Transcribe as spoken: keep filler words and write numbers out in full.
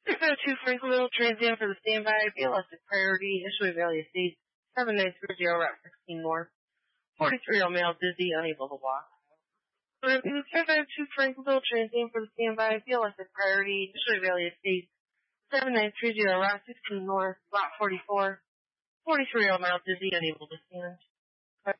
six oh two Franklin Transam for the standby. B L S is priority. Issuing Valley Estates. seven nine three zero, Route sixteen North. forty-three year old male, dizzy, unable to walk. six oh two Franklin Transam for the standby. B L S is priority. Issuing Valley Estates. seven nine three zero, Route sixteen North. Lot forty-four. forty-three year old male, dizzy, unable to stand.